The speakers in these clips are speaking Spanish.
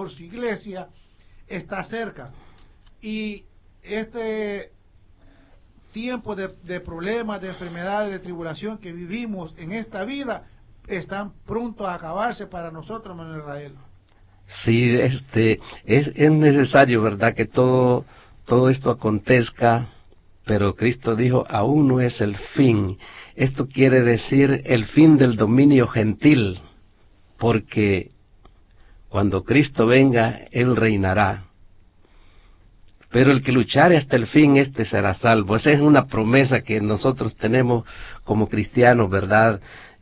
por su iglesia está cerca. Y este tiempo de problemas, de enfermedades, de tribulación que vivimos en esta vida, están pronto a acabarse para nosotros, hermano Israel. Sí, es necesario, ¿verdad?, que todo esto acontezca, pero Cristo dijo, aún no es el fin. Esto quiere decir el fin del dominio gentil, porque cuando Cristo venga, Él reinará. Pero el que luchare hasta el fin, este será salvo. Esa es una promesa que nosotros tenemos como cristianos, ¿verdad?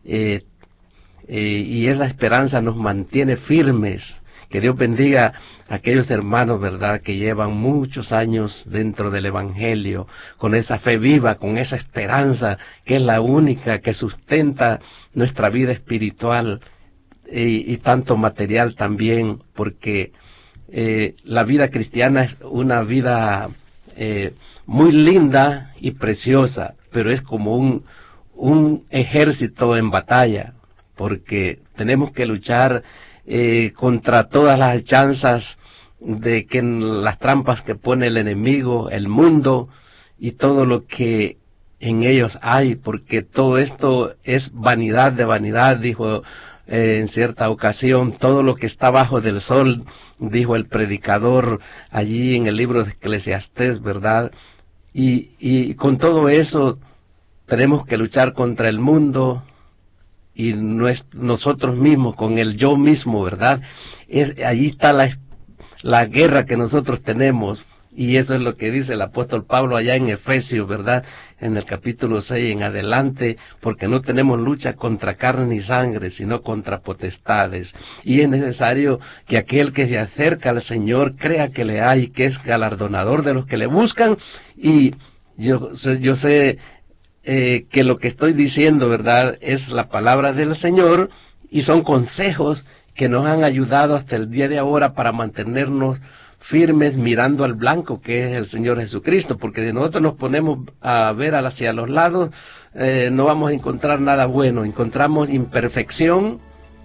Y esa esperanza nos mantiene firmes. Que Dios bendiga a aquellos hermanos, ¿verdad?, que llevan muchos años dentro del Evangelio, con esa fe viva, con esa esperanza, que es la única que sustenta nuestra vida espiritual y tanto material también, porque la vida cristiana es una vida muy linda y preciosa, pero es como un ejército en batalla, porque tenemos que luchar contra todas las chanzas de que las trampas que pone el enemigo, el mundo y todo lo que en ellos hay, porque todo esto es vanidad de vanidad, dijo en cierta ocasión, todo lo que está bajo del sol, dijo el predicador allí en el libro de Eclesiastés, ¿verdad? Y con todo eso tenemos que luchar contra el mundo y nosotros mismos, con el yo mismo, ¿verdad? Allí está la guerra que nosotros tenemos, y eso es lo que dice el apóstol Pablo allá en Efesios, ¿verdad? En el capítulo 6 en adelante, porque no tenemos lucha contra carne ni sangre, sino contra potestades. Y es necesario que aquel que se acerca al Señor crea que le hay, que es galardonador de los que le buscan, y yo sé que lo que estoy diciendo, ¿verdad?, es la palabra del Señor, y son consejos que nos han ayudado hasta el día de ahora para mantenernos firmes mirando al blanco que es el Señor Jesucristo, porque si nosotros nos ponemos a ver hacia los lados, no vamos a encontrar nada bueno, encontramos imperfecciones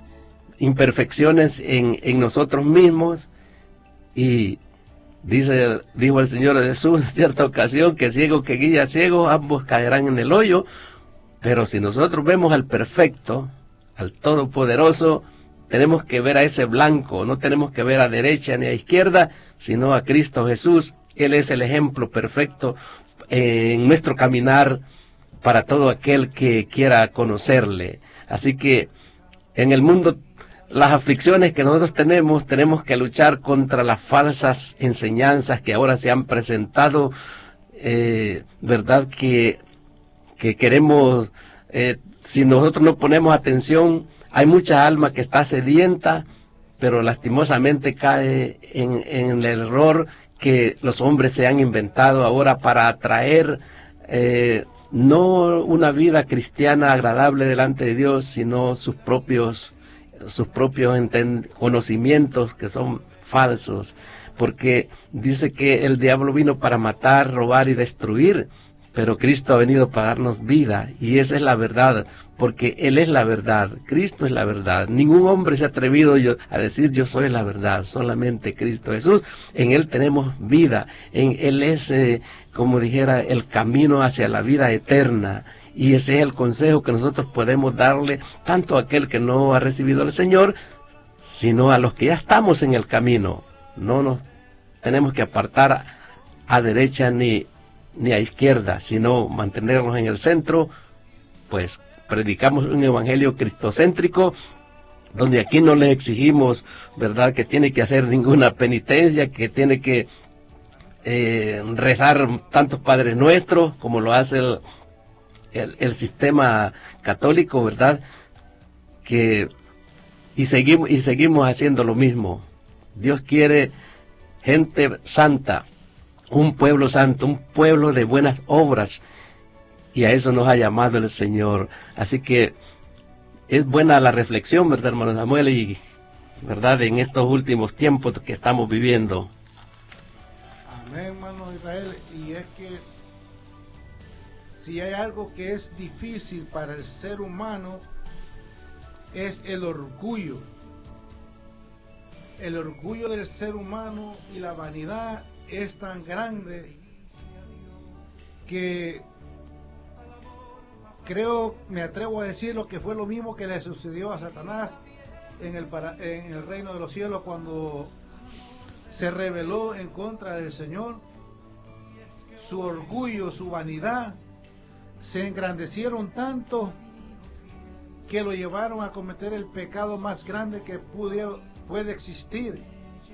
en nosotros mismos, y dijo el Señor Jesús en cierta ocasión que ciego que guía ciego, ambos caerán en el hoyo. Pero si nosotros vemos al perfecto, al todopoderoso, tenemos que ver a ese blanco, no tenemos que ver a derecha ni a izquierda, sino a Cristo Jesús. Él es el ejemplo perfecto en nuestro caminar para todo aquel que quiera conocerle. Así que en el mundo, las aflicciones que nosotros tenemos que luchar contra las falsas enseñanzas que ahora se han presentado, verdad que queremos, si nosotros no ponemos atención, hay mucha alma que está sedienta, pero lastimosamente cae en el error que los hombres se han inventado ahora para atraer no una vida cristiana agradable delante de Dios, sino sus propios conocimientos que son falsos, porque dice que el diablo vino para matar, robar y destruir, pero Cristo ha venido para darnos vida, y esa es la verdad, porque Él es la verdad, Cristo es la verdad. Ningún hombre se ha atrevido a decir yo soy la verdad, solamente Cristo Jesús. En Él tenemos vida, Él es, como dijera, el camino hacia la vida eterna, y ese es el consejo que nosotros podemos darle tanto a aquel que no ha recibido al Señor, sino a los que ya estamos en el camino. No nos tenemos que apartar a derecha ni a izquierda, sino mantenernos en el centro. Pues predicamos un evangelio cristocéntrico, donde aquí no le exigimos, ¿verdad?, que tiene que hacer ninguna penitencia, que tiene que rezar tantos Padres Nuestros como lo hace el sistema católico, ¿verdad? Y seguimos haciendo lo mismo. Dios quiere gente santa, un pueblo santo, un pueblo de buenas obras, y a eso nos ha llamado el Señor. Así que es buena la reflexión, ¿verdad, hermano Samuel? Y verdad, en estos últimos tiempos que estamos viviendo. Amén, hermano Israel. Y es que si hay algo que es difícil para el ser humano, es el orgullo. el orgullo del ser humano y la vanidad es tan grande que creo, me atrevo a decir lo que fue lo mismo que le sucedió a Satanás en el reino de los cielos cuando se rebeló en contra del Señor. Su orgullo, su vanidad se engrandecieron tanto que lo llevaron a cometer el pecado más grande que puede existir.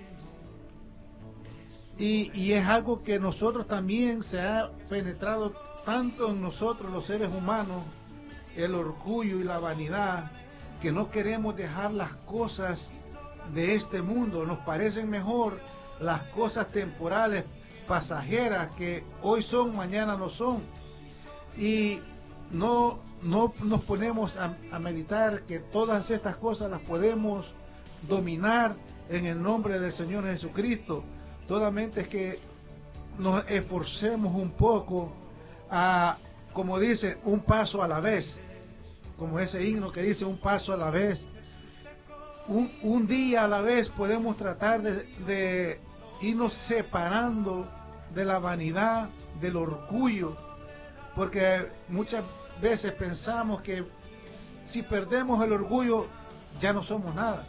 Y es algo que nosotros también se ha penetrado tanto en nosotros los seres humanos, el orgullo y la vanidad, que no queremos dejar las cosas de este mundo. Nos parecen mejor las cosas temporales, pasajeras, que hoy son, mañana no son. Y no nos ponemos a meditar que todas estas cosas las podemos dominar en el nombre del Señor Jesucristo. Solamente es que nos esforcemos un poco a, como dice, un paso a la vez, como ese himno que dice un paso a la vez, un día a la vez. Podemos tratar de irnos separando de la vanidad, del orgullo, porque muchas veces pensamos que si perdemos el orgullo ya no somos nada,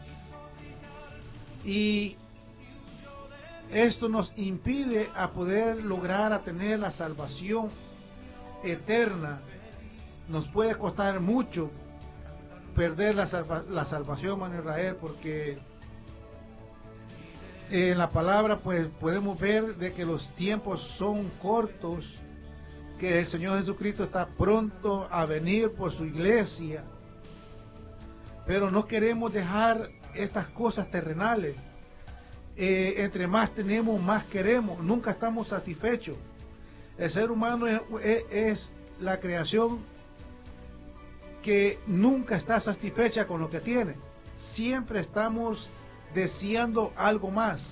y esto nos impide a poder lograr a tener la salvación eterna. Nos puede costar mucho perder la salvación, hermano Israel, porque en la palabra pues podemos ver de que los tiempos son cortos, que el Señor Jesucristo está pronto a venir por su iglesia, pero no queremos dejar estas cosas terrenales. Entre más tenemos, más queremos, nunca estamos satisfechos. El ser humano es la creación que nunca está satisfecha con lo que tiene. Siempre estamos deseando algo más.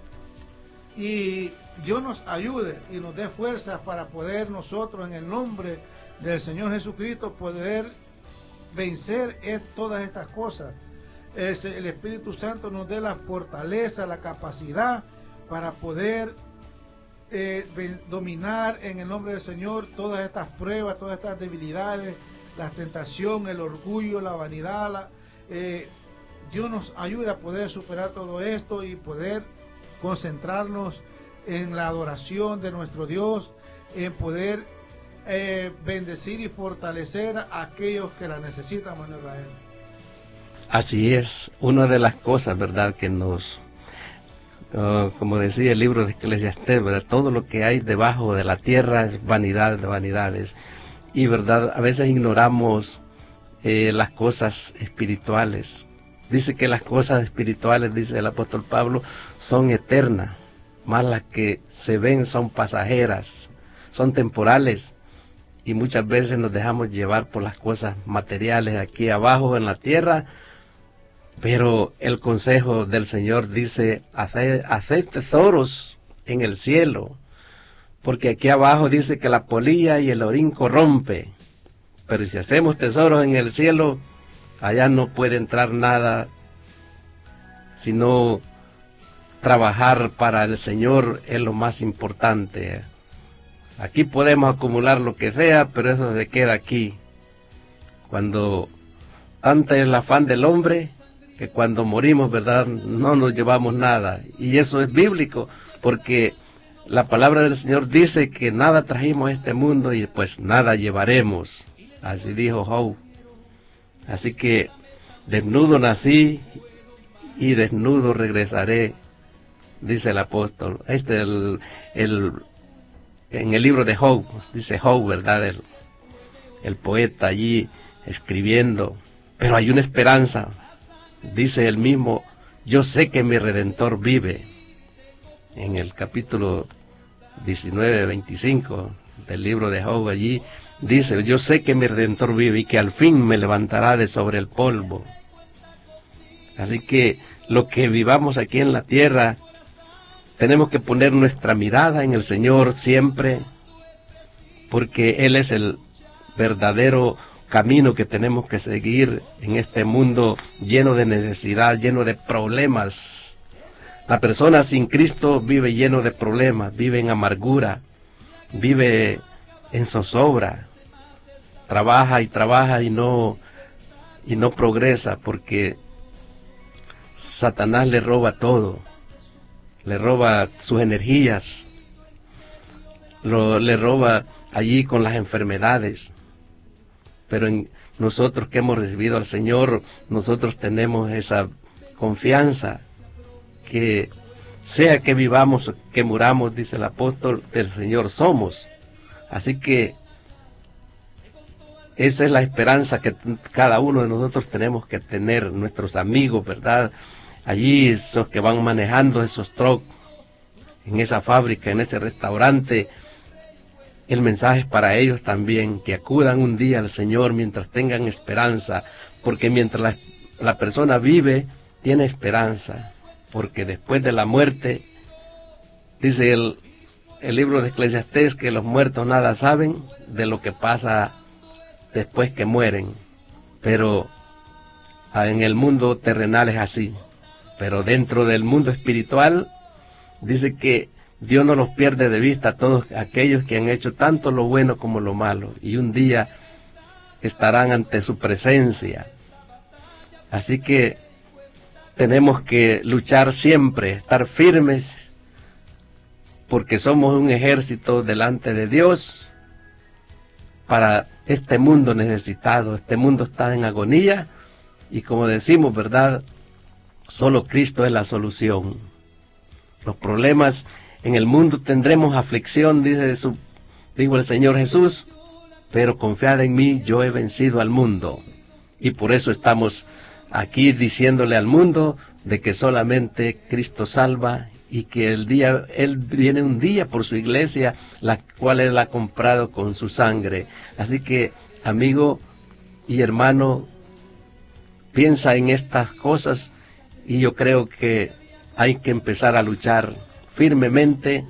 Y Dios nos ayude y nos dé fuerzas para poder nosotros, en el nombre del Señor Jesucristo, poder vencer todas estas cosas. El Espíritu Santo nos dé la fortaleza, la capacidad para poder dominar en el nombre del Señor todas estas pruebas, todas estas debilidades, la tentación, el orgullo, la vanidad. Dios nos ayuda a poder superar todo esto y poder concentrarnos en la adoración de nuestro Dios, en poder bendecir y fortalecer a aquellos que la necesitan, hermano Israel. Así es, una de las cosas, ¿verdad?, que nos, como decía el libro de Eclesiastés, ¿verdad?, todo lo que hay debajo de la tierra es vanidad de vanidades. Y, ¿verdad?, a veces ignoramos las cosas espirituales. Dice que las cosas espirituales, dice el apóstol Pablo, son eternas, más las que se ven son pasajeras, son temporales. Y muchas veces nos dejamos llevar por las cosas materiales aquí abajo en la tierra. Pero el consejo del Señor dice, haced tesoros en el cielo, porque aquí abajo dice que la polilla y el orín corrompe, pero si hacemos tesoros en el cielo, allá no puede entrar nada, sino trabajar para el Señor es lo más importante. Aquí podemos acumular lo que sea, pero eso se queda aquí. Cuando tanto es el afán del hombre, que cuando morimos, ¿verdad?, no nos llevamos nada. Y eso es bíblico, porque la palabra del Señor dice que nada trajimos a este mundo y pues nada llevaremos. Así dijo Job. Así que desnudo nací y desnudo regresaré, dice el apóstol. En el libro de Job, dice Job, ¿verdad?, el poeta allí escribiendo. Pero hay una esperanza. Dice él mismo, yo sé que mi Redentor vive. En el capítulo 19, 25 del libro de Job, allí dice, yo sé que mi Redentor vive y que al fin me levantará de sobre el polvo. Así que lo que vivamos aquí en la tierra, tenemos que poner nuestra mirada en el Señor siempre, porque Él es el verdadero camino que tenemos que seguir en este mundo lleno de necesidad, lleno de problemas La persona sin Cristo vive lleno de problemas, vive en amargura, vive en zozobra, trabaja y no progresa, porque Satanás le roba todo, le roba sus energías, le roba allí con las enfermedades. Pero en nosotros que hemos recibido al Señor, nosotros tenemos esa confianza, que sea que vivamos o que muramos, dice el apóstol, del Señor somos. Así que esa es la esperanza que cada uno de nosotros tenemos que tener, nuestros amigos, ¿verdad? Allí esos que van manejando esos trucks, en esa fábrica, en ese restaurante, el mensaje es para ellos también, que acudan un día al Señor mientras tengan esperanza, porque mientras la persona vive, tiene esperanza, porque después de la muerte, dice el libro de Eclesiastés, que los muertos nada saben de lo que pasa después que mueren, pero en el mundo terrenal es así, pero dentro del mundo espiritual, dice que Dios no los pierde de vista a todos aquellos que han hecho tanto lo bueno como lo malo, y un día estarán ante su presencia. Así que tenemos que luchar siempre, estar firmes, porque somos un ejército delante de Dios para este mundo necesitado. Este mundo está en agonía y, como decimos, ¿verdad?, solo Cristo es la solución. Los problemas en el mundo tendremos aflicción, dijo el Señor Jesús, pero confiad en mí, yo he vencido al mundo. Y por eso estamos aquí diciéndole al mundo de que solamente Cristo salva, y que Él viene un día por su iglesia, la cual Él ha comprado con su sangre. Así que, amigo y hermano, piensa en estas cosas, y yo creo que hay que empezar a luchar firmemente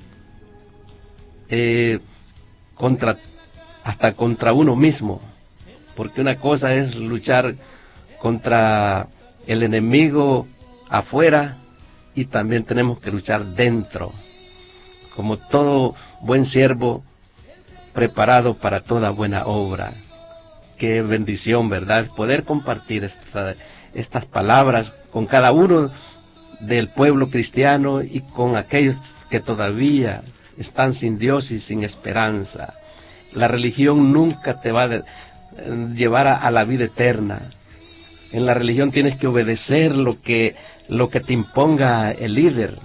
hasta contra uno mismo, porque una cosa es luchar contra el enemigo afuera, y también tenemos que luchar dentro, como todo buen siervo preparado para toda buena obra. Qué bendición, ¿verdad?, poder compartir estas palabras con cada uno del pueblo cristiano y con aquellos que todavía están sin Dios y sin esperanza. La religión nunca te va a llevar a la vida eterna. En la religión tienes que obedecer lo que te imponga el líder,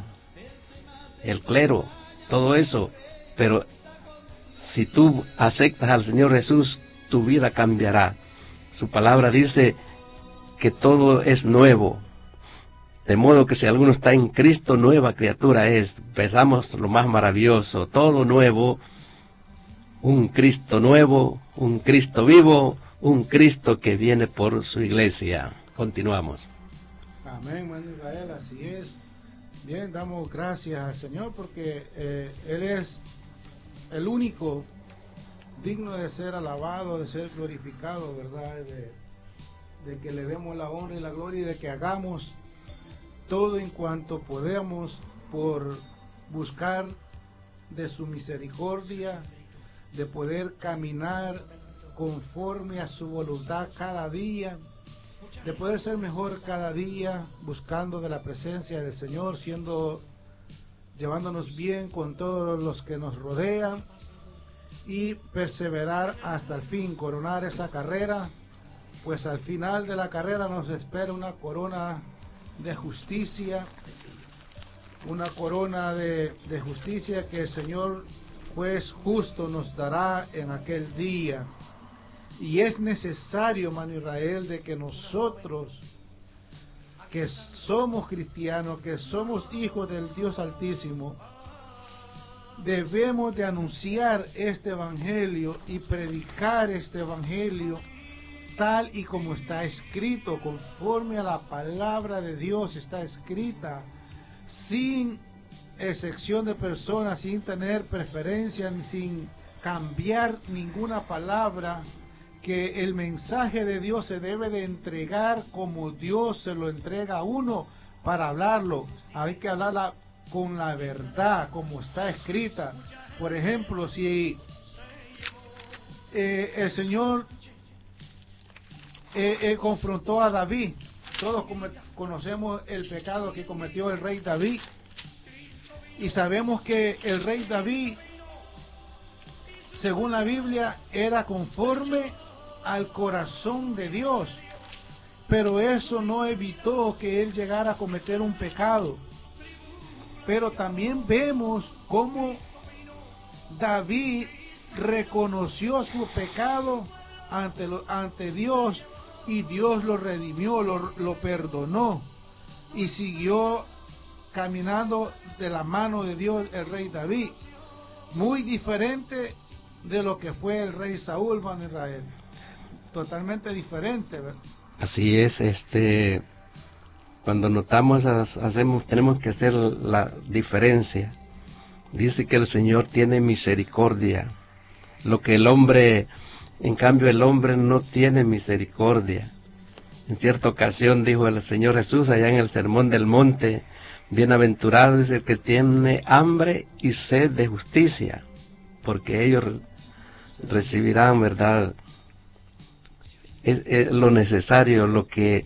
el clero, todo eso. Pero si tú aceptas al Señor Jesús, tu vida cambiará. Su palabra dice que todo es nuevo. De modo que si alguno está en Cristo, nueva criatura es. Pensamos lo más maravilloso, todo nuevo, un Cristo nuevo, un Cristo vivo, un Cristo que viene por su iglesia. Continuamos. Amén, hermano Israel, así es. Bien, damos gracias al Señor porque Él es el único digno de ser alabado, de ser glorificado, ¿verdad? De que le demos la honra y la gloria, y de que hagamos todo en cuanto podamos por buscar de su misericordia, de poder caminar conforme a su voluntad cada día, de poder ser mejor cada día, buscando de la presencia del Señor, llevándonos bien con todos los que nos rodean, y perseverar hasta el fin, coronar esa carrera, pues al final de la carrera nos espera una corona de justicia, una corona de justicia que el Señor juez justo nos dará en aquel día. Y es necesario, hermano Israel, de que nosotros, que somos cristianos, que somos hijos del Dios Altísimo, debemos de anunciar este evangelio y predicar este evangelio tal y como está escrito, conforme a la palabra de Dios está escrita, sin excepción de personas, sin tener preferencia ni sin cambiar ninguna palabra, que el mensaje de Dios se debe de entregar como Dios se lo entrega a uno, para hablarlo, hay que hablarla con la verdad, como está escrita. Por ejemplo, si el Señor confrontó a David, todos conocemos el pecado que cometió el rey David, y sabemos que el rey David, según la Biblia, era conforme al corazón de Dios, pero eso no evitó que él llegara a cometer un pecado. Pero también vemos cómo David reconoció su pecado ante Dios, y Dios lo redimió, lo perdonó, y siguió caminando de la mano de Dios el rey David. Muy diferente de lo que fue el rey Saúl, Juan Israel. Totalmente diferente, ¿verdad? Así es, cuando notamos, tenemos que hacer la diferencia. Dice que el Señor tiene misericordia, lo que el hombre, en cambio el hombre no tiene misericordia. En cierta ocasión dijo el Señor Jesús allá en el Sermón del Monte: bienaventurado es el que tiene hambre y sed de justicia, porque ellos recibirán, ¿verdad?, es lo necesario, lo que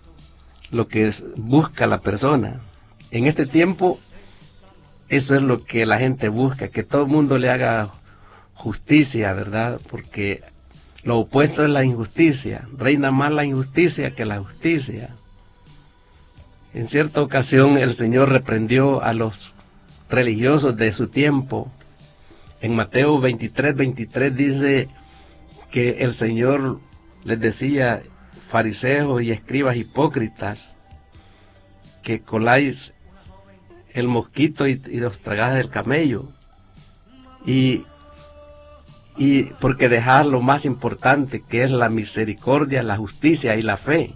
busca la persona. En este tiempo, eso es lo que la gente busca, que todo el mundo le haga justicia, ¿verdad? Porque lo opuesto es la injusticia. Reina más la injusticia que la justicia. En cierta ocasión el Señor reprendió a los religiosos de su tiempo. En Mateo 23:23 dice que el Señor les decía: fariseos y escribas hipócritas, que coláis el mosquito y los tragáis del camello, y porque dejar lo más importante, que es la misericordia, la justicia y la fe.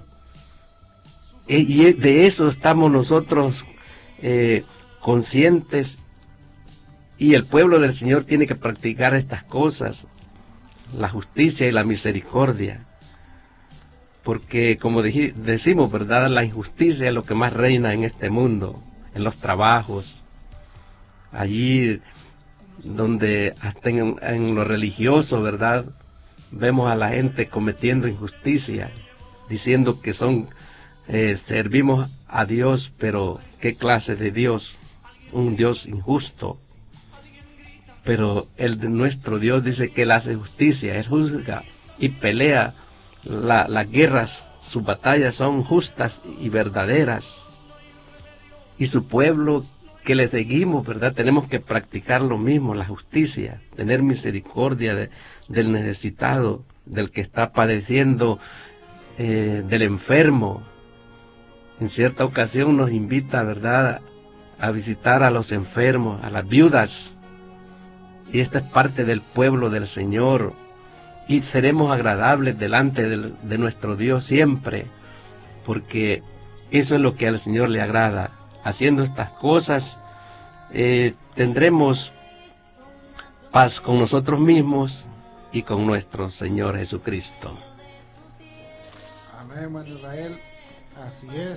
Y de eso estamos nosotros conscientes, y el pueblo del Señor tiene que practicar estas cosas, la justicia y la misericordia. Porque, como decimos, ¿verdad?, la injusticia es lo que más reina en este mundo, en los trabajos, allí donde hasta en lo religioso, ¿verdad?, vemos a la gente cometiendo injusticia, diciendo que servimos a Dios, pero ¿qué clase de Dios? Un Dios injusto. Pero el de nuestro Dios dice que Él hace justicia, Él juzga y pelea. Las guerras, sus batallas son justas y verdaderas. Y su pueblo que le seguimos, ¿verdad?, tenemos que practicar lo mismo, la justicia, tener misericordia del necesitado, del que está padeciendo, del enfermo. En cierta ocasión nos invita, ¿verdad?, a visitar a los enfermos, a las viudas. Y esta es parte del pueblo del Señor. Y seremos agradables delante de nuestro Dios siempre, porque eso es lo que al Señor le agrada. Haciendo estas cosas, tendremos paz con nosotros mismos y con nuestro Señor Jesucristo. Amén, hermano Israel, así es.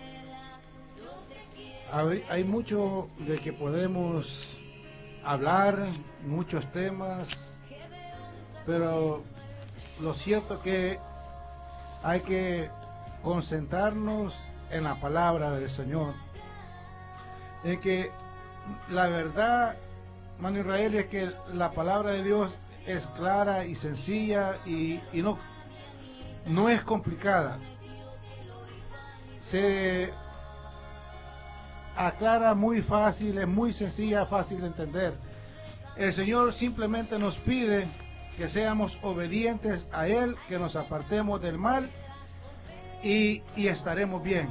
Hay mucho de que podemos hablar, muchos temas, pero lo cierto que hay que concentrarnos en la palabra del Señor, en que la verdad, hermano Israel, es que la palabra de Dios es clara y sencilla, y no es complicada. Se aclara muy fácil, es muy sencilla, fácil de entender. El Señor simplemente nos pide que seamos obedientes a Él, que nos apartemos del mal, y estaremos bien.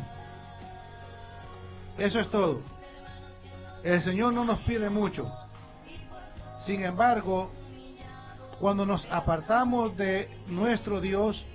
Eso es todo. El Señor no nos pide mucho. Sin embargo, cuando nos apartamos de nuestro Dios,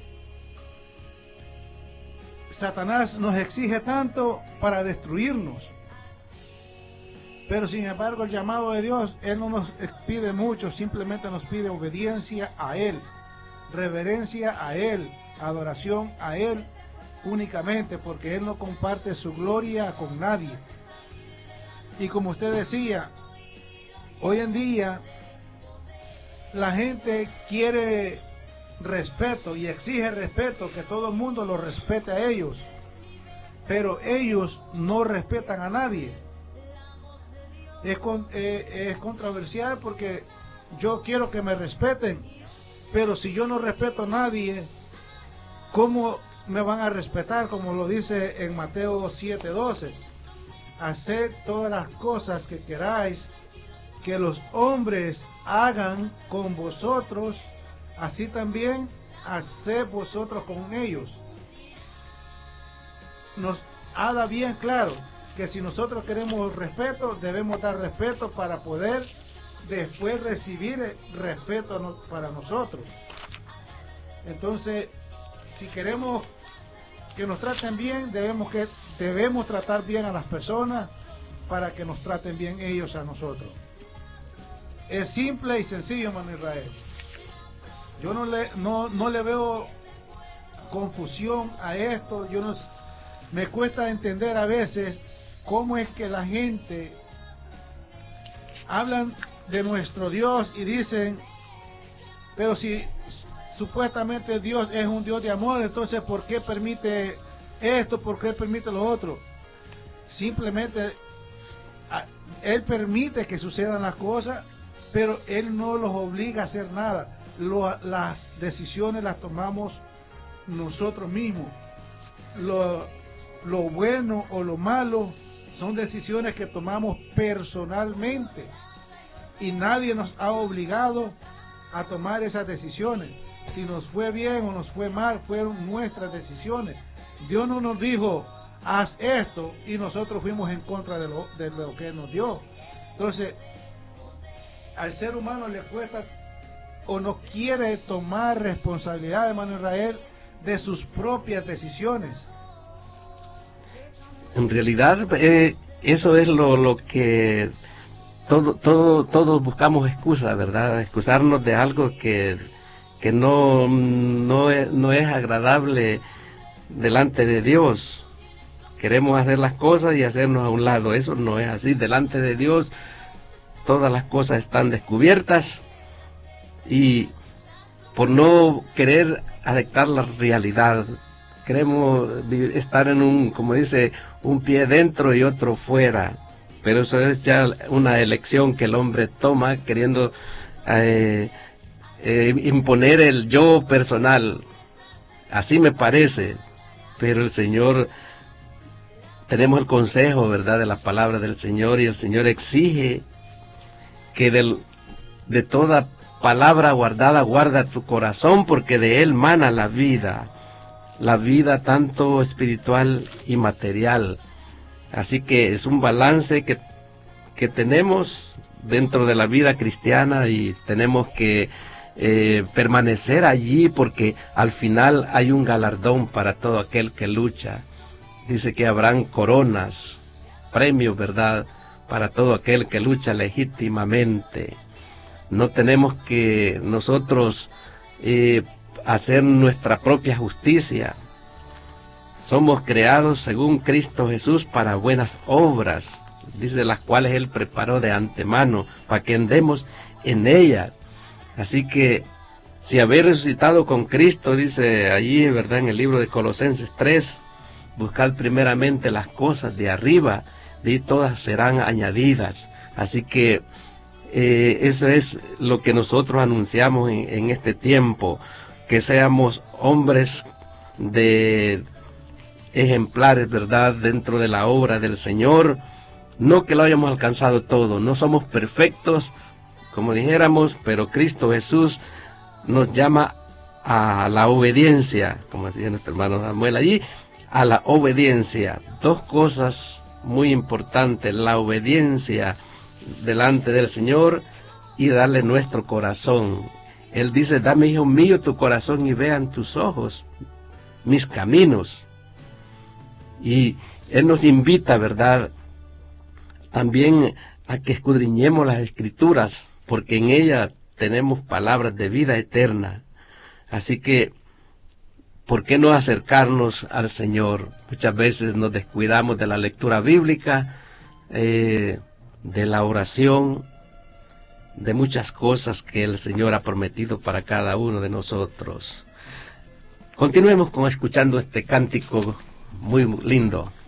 Satanás nos exige tanto para destruirnos. Pero sin embargo, el llamado de Dios, Él no nos pide mucho, simplemente nos pide obediencia a Él, reverencia a Él, adoración a Él, únicamente, porque Él no comparte su gloria con nadie. Y como usted decía, hoy en día la gente quiere respeto y exige respeto, que todo el mundo los respete a ellos, pero ellos no respetan a nadie. Es controversial, porque yo quiero que me respeten, pero si yo no respeto a nadie, ¿cómo me van a respetar? Como lo dice en Mateo 7:12, haced todas las cosas que queráis que los hombres hagan con vosotros, así también haced vosotros con ellos. Nos habla bien claro que si nosotros queremos respeto, debemos dar respeto para poder después recibir respeto para nosotros. Entonces, si queremos que nos traten bien, debemos tratar bien a las personas para que nos traten bien ellos a nosotros. Es simple y sencillo, hermano Israel. Yo no le veo confusión a esto. Me cuesta entender a veces cómo es que la gente hablan de nuestro Dios y dicen, pero si supuestamente Dios es un Dios de amor, entonces ¿por qué permite esto? ¿Por qué permite lo otro? Simplemente Él permite que sucedan las cosas, pero Él no los obliga a hacer nada. Las decisiones las tomamos nosotros mismos. Lo bueno o lo malo son decisiones que tomamos personalmente, y nadie nos ha obligado a tomar esas decisiones. Si nos fue bien o nos fue mal, fueron nuestras decisiones. Dios no nos dijo, haz esto, y nosotros fuimos en contra de lo que Él nos dio. Entonces, al ser humano le cuesta o no quiere tomar responsabilidad, hermano Israel, de sus propias decisiones. En realidad, eso es lo que todos buscamos excusa, ¿verdad? Excusarnos de algo que no es agradable delante de Dios. Queremos hacer las cosas y hacernos a un lado. Eso no es así. Delante de Dios todas las cosas están descubiertas, y por no querer aceptar la realidad, queremos estar en como dice, un pie dentro y otro fuera. Pero eso es ya una elección que el hombre toma, queriendo imponer el yo personal. Así me parece, pero el Señor, tenemos el consejo, ¿verdad?, de la palabra del Señor, y el Señor exige que de toda palabra guardada, guarda tu corazón, porque de él mana la vida tanto espiritual y material. Así que es un balance que tenemos dentro de la vida cristiana, y tenemos que permanecer allí, porque al final hay un galardón para todo aquel que lucha. Dice que habrán coronas, premios, ¿verdad?, para todo aquel que lucha legítimamente. No tenemos que nosotros hacer nuestra propia justicia. Somos creados según Cristo Jesús para buenas obras, dice, las cuales Él preparó de antemano para que andemos en ellas. Así que si habéis resucitado con Cristo, dice allí, ¿verdad?, en el libro de Colosenses 3, buscad primeramente las cosas de arriba, y todas serán añadidas. Así que eso es lo que nosotros anunciamos en este tiempo, que seamos hombres de ejemplares, ¿verdad?, dentro de la obra del Señor. No que lo hayamos alcanzado todo, no somos perfectos, como dijéramos, pero Cristo Jesús nos llama a la obediencia, como decía nuestro hermano Samuel allí, a la obediencia. Dos cosas muy importantes: la obediencia delante del Señor y darle nuestro corazón. Él dice, dame, hijo mío, tu corazón, y vean tus ojos mis caminos. Y Él nos invita, ¿verdad?, también a que escudriñemos las Escrituras, porque en ellas tenemos palabras de vida eterna. Así que ¿por qué no acercarnos al Señor? Muchas veces nos descuidamos de la lectura bíblica, de la oración, de muchas cosas que el Señor ha prometido para cada uno de nosotros. Continuemos con escuchando este cántico muy lindo.